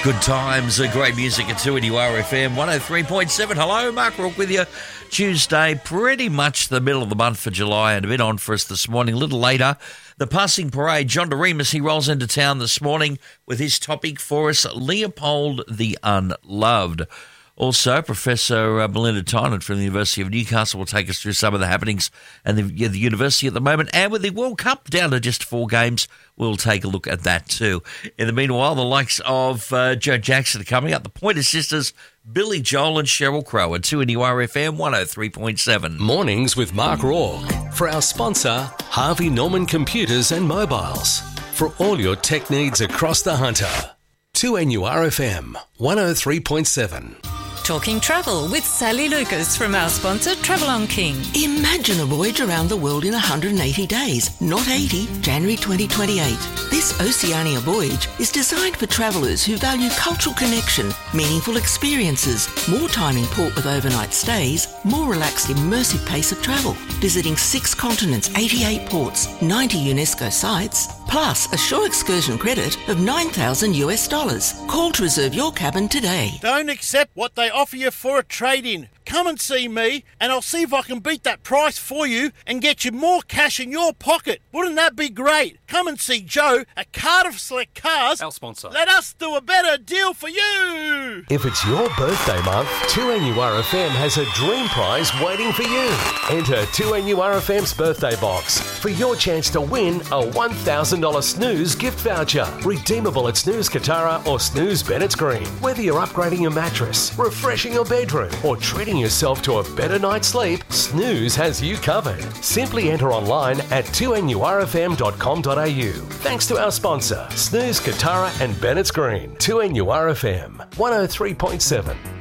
Good times, great music at 2NURFM 103.7. Hello, Mark Rourke with you. Tuesday, pretty much the middle of the month for July, and a bit on for us this morning. A little later, the passing parade. John DeRemus, he rolls into town this morning with his topic for us, Leopold the Unloved. Also, Professor Melinda Tynan from the University of Newcastle will take us through some of the happenings at the university at the moment. And with the World Cup down to just 4 games, we'll take a look at that too. In the meanwhile, the likes of Joe Jackson are coming up. The Pointer Sisters, Billy Joel and Sheryl Crow at 2NURFM 103.7. Mornings with Mark Rourke. For our sponsor, Harvey Norman Computers and Mobiles. For all your tech needs across the Hunter. 2NURFM 103.7. Talking travel with Sally Lucas from our sponsor, Travel on King. Imagine a voyage around the world in 180 days, not 80, January 2028. This Oceania voyage is designed for travellers who value cultural connection, meaningful experiences, more time in port with overnight stays, more relaxed, immersive pace of travel, visiting 6 continents, 88 ports, 90 UNESCO sites, plus a shore excursion credit of $9,000. Call to reserve your cabin today. Don't accept what they offer you for a trade-in. Come and see me, and I'll see if I can beat that price for you and get you more cash in your pocket. Wouldn't that be great? Come and see Joe at Cardiff Select Cars. Our sponsor. Let us do a better deal for you. If it's your birthday month, 2NURFM has a dream prize waiting for you. Enter 2NURFM's birthday box for your chance to win a $1,000 Snooze gift voucher. Redeemable at Snooze Katara or Snooze Bennett's Green. Whether you're upgrading your mattress, refreshing your bedroom, or treating yourself to a better night's sleep, Snooze has you covered. Simply enter online at 2NURFM.com.au. Thanks to our sponsor, Snooze Katara and Bennett's Green. 2NURFM 103.7.